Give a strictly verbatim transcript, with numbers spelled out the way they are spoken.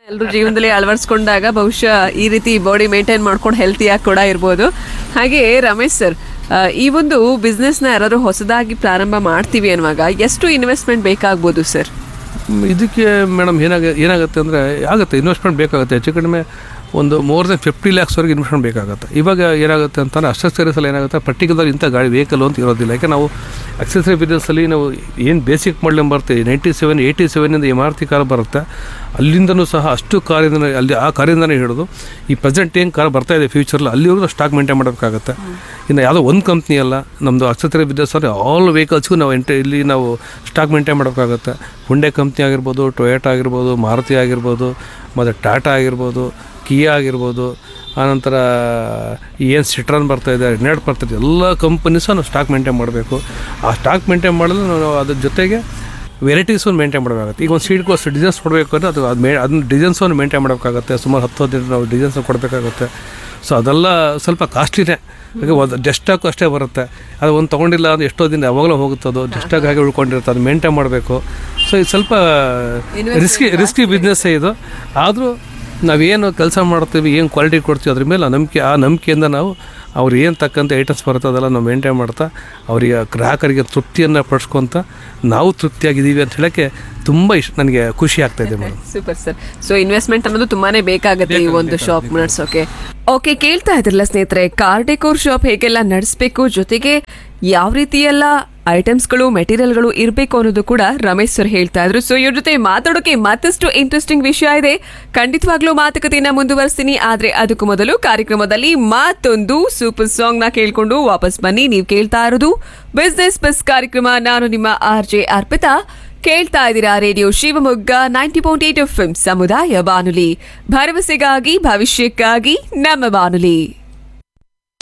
ಎಲ್ಲರೂ ಜೀವನದಲ್ಲಿ ಅಳವಡಿಸ್ಕೊಂಡಾಗ ಬಹುಶಃ ಈ ರೀತಿ ಬಾಡಿ ಮೇಂಟೈನ್ ಮಾಡ್ಕೊಂಡು ಹೆಲ್ತಿಯಾಗಿ ಕೂಡ ಇರ್ಬೋದು. ಹಾಗೆ ರಮೇಶ್ ಸರ್, ಈ ಒಂದು ಬಿಸ್ನೆಸ್ನ ಯಾರಾದರೂ ಹೊಸದಾಗಿ ಪ್ರಾರಂಭ ಮಾಡ್ತೀವಿ ಅನ್ನುವಾಗ ಎಷ್ಟು ಇನ್ವೆಸ್ಟ್ಮೆಂಟ್ ಬೇಕಾಗ್ಬೋದು ಸರ್? ಇದಕ್ಕೆ ಮೇಡಮ್ ಏನಾಗ ಏನಾಗುತ್ತೆ ಅಂದರೆ ಆಗುತ್ತೆ, ಇನ್ವೆಸ್ಟ್ಮೆಂಟ್ ಬೇಕಾಗುತ್ತೆ. ಹೆಚ್ಚು ಕಡಿಮೆ ಒಂದು ಮೋರ್ ದೆನ್ ಫಿಫ್ಟಿ ಲ್ಯಾಕ್ಸ್ವರೆಗೆ ಇನ್ವೆಸ್ಟ್ಮೆಂಟ್ ಬೇಕಾಗುತ್ತೆ. ಇವಾಗ ಏನಾಗುತ್ತೆ ಅಂತಂದರೆ ಅಕ್ಸೆಸರೀಸಲ್ಲಿ ಏನಾಗುತ್ತೆ, ಪರ್ಟಿಕ್ಯುಲರ್ ಇಂಥ ಗಾಡಿ ವೆಹಿಕಲ್ ಅಂತ ಇರೋದಿಲ್ಲ. ಯಾಕೆ ನಾವು ಅಕ್ಸೆಸರಿ ಬಿಸ್ನೆಸ್ಸಲ್ಲಿ ನಾವು ಏನು ಬೇಸಿಕ್ ಮಾಡಲಿ ಬರ್ತೀವಿ, ninety seven eighty ಸೆವೆನಿಂದ M R T car ಬರುತ್ತೆ, ಅಲ್ಲಿಂದನೂ ಸಹ ಅಷ್ಟು ಕಾರಿಂದ ಅಲ್ಲಿ ಆ ಕಾರಿಂದನೇ ಹಿಡಿದು ಈ ಪ್ರೆಸೆಂಟ್ ಏನು ಕಾರ್ ಬರ್ತಾಯಿದೆ ಫ್ಯೂಚರಲ್ಲಿ ಅಲ್ಲಿವರೆಗೂ ಸ್ಟಾಕ್ ಮೇಂಟೈನ್ ಮಾಡಬೇಕಾಗುತ್ತೆ. ಇನ್ನು ಯಾವುದೋ ಒಂದು ಕಂಪ್ನಿ ಅಲ್ಲ, ನಮ್ಮದು ಅಕ್ಸೆಸರಿ ಬಿಸ್ನೆಸ್ಸಲ್ಲಿ ಆಲ್ ವೆಹಿಕಲ್ಸ್ಗೂ ನಾವು ಎಂಟು ಇಲ್ಲಿ ನಾವು ಸ್ಟಾಕ್ ಮೇಂಟೈನ್ ಮಾಡಬೇಕಾಗುತ್ತೆ. ಹುಂಡೆ ಕಂಪ್ನಿ ಆಗಿರ್ಬೋದು, ಟೊಯೋಟಾ ಆಗಿರ್ಬೋದು, ಮಾರುತಿ ಆಗಿರ್ಬೋದು, ಮತ್ತು ಟಾಟಾ ಆಗಿರ್ಬೋದು, ಕಿಯಾ ಆಗಿರ್ಬೋದು, ಆನಂತರ ಏನು ಸಿಟ್ರಾನ್ ಬರ್ತಾಯಿದೆ, ರೆನಾಲ್ಟ್ ಬರ್ತಾಯಿದೆ, ಎಲ್ಲ ಕಂಪನೀಸು ನಾವು ಸ್ಟಾಕ್ ಮೇಂಟೈನ್ ಮಾಡಬೇಕು. ಆ ಸ್ಟಾಕ್ ಮೇಂಟೈನ್ ಮಾಡಿದ್ರೆ ನಾವು ಅದ್ರ ಜೊತೆಗೆ ವೆರೈಟೀಸನ್ನು ಮೇಂಟೈನ್ ಮಾಡಬೇಕಾಗುತ್ತೆ. ಈಗ ಒಂದು ಸೀಡ್ಗೋಸ್ಕರ ಡಿಸೈನ್ಸ್ ಕೊಡಬೇಕು ಅಂದರೆ ಅದು ಅದು ಮೇ ಅದನ್ನ ಡಿಸೈನ್ಸನ್ನು ಮೇಂಟೈನ್ ಮಾಡಬೇಕಾಗುತ್ತೆ. ಸುಮಾರು ಹತ್ತು ಹದಿನೈದು ನಾವು ಡಿಸೈನ್ಸ್ ಕೊಡಬೇಕಾಗುತ್ತೆ. ಸೊ ಅದೆಲ್ಲ ಸ್ವಲ್ಪ ಕಾಸ್ಟ್ಲಿನೇ. ಈಗ ಒಂದು ಡೆಸ್ಟಾಕು ಅಷ್ಟೇ ಬರುತ್ತೆ. ಅದು ಒಂದು ತೊಗೊಂಡಿಲ್ಲ ಅಂದರೆ ಎಷ್ಟೋ ದಿನ ಯಾವಾಗಲೂ ಹೋಗುತ್ತೆ, ಅದು ಡೆಸ್ಟಾಗಿ ಹಾಗೆ ಉಳ್ಕೊಂಡಿರುತ್ತೆ, ಅದು ಮೇಂಟೈನ್ ಮಾಡಬೇಕು. ಸೊ ಇದು ಸ್ವಲ್ಪ ರಿಸ್ಕಿ ರಿಸ್ಕಿ ಬಿಸ್ನೆಸ್ಸೇ ಇದು. ಆದರೂ ನಾವೇನು ಕೆಲಸ ಮಾಡ್ತೀವಿ, ಏನು ಕ್ವಾಲಿಟಿ ಕೊಡ್ತೀವಿ ಅದ್ರ ಮೇಲೆ ನಂಬಿಕೆ, ಆ ನಂಬಿಕೆಯಿಂದ ನಾವು ಅವ್ರು ಏನು ತಕ್ಕಂಥ ಐಟಮ್ಸ್ ಬರುತ್ತೆ ಅದೆಲ್ಲ ನಾವು ಮೇಂಟೈನ್ ಮಾಡ್ತಾ ಅವರಿಗೆ ಗ್ರಾಹಕರಿಗೆ ತೃಪ್ತಿಯನ್ನು ಪಡಿಸ್ಕೊತ ನಾವು ತೃಪ್ತಿಯಾಗಿದ್ದೀವಿ ಅಂತ ಹೇಳೋಕ್ಕೆ ತುಂಬ ಇಷ್ಟ, ನನಗೆ ಖುಷಿ ಆಗ್ತಾಯಿದೆ madam. Super sir. So investment ಅನ್ನೋದು ತುಂಬಾನೇ ಬೇಕಾಗುತ್ತೆ ಈ ಒಂದು ಶಾಪ್ ನಡೆಸೋಕೆ. ಓಕೆ, ಕೇಳ್ತಾ ಇದ್ರಲ್ಲ ಸ್ನೇಹಿತರೆ, ಕಾರ್ ಡೆಕೋರ್ ಶಾಪ್ ಹೇಗೆಲ್ಲ ನಡೆಸಬೇಕು, ಜೊತೆಗೆ ಯಾವ ರೀತಿ ಎಲ್ಲ ಐಟಮ್ಸ್ಗಳು ಮೆಟೀರಿಯಲ್ಗಳು ಇರಬೇಕು ಅನ್ನೋದು ಕೂಡ ರಮೇಶ್ ಸರ್ ಹೇಳ್ತಾ ಇದ್ರು. ಸೊ ಇವ್ರ ಜೊತೆ ಮಾತಾಡೋಕೆ ಮತ್ತಷ್ಟು ಇಂಟ್ರೆಸ್ಟಿಂಗ್ ವಿಷಯ ಇದೆ. ಖಂಡಿತವಾಗ್ಲೂ ಮಾತುಕತೆಯನ್ನ ಮುಂದುವರಿಸ್ತೀನಿ. ಆದ್ರೆ ಅದಕ್ಕೂ ಮೊದಲು ಕಾರ್ಯಕ್ರಮದಲ್ಲಿ ಮತ್ತೊಂದು ಸೂಪರ್ ಸಾಂಗ್ ನ ಕೇಳ್ಕೊಂಡು ವಾಪಸ್ ಬನ್ನಿ. ನೀವು ಕೇಳ್ತಾ ಇರೋದು ಬಿಸ್ನೆಸ್ ಬಸ್ ಕಾರ್ಯಕ್ರಮ. ನಾನು ನಿಮ್ಮ ಆರ್ ಜೆ ಅರ್ಪಿತಾ. ಕೇಳ್ತಾ ಇದ್ದೀರಾ radio Shivamogga ninety point eight F M ಸಮುದಾಯ ಬಾನುಲಿ, ಭರವಸೆಗಾಗಿ ಭವಿಷ್ಯಕ್ಕಾಗಿ ನಮ್ಮ ಬಾನುಲಿ.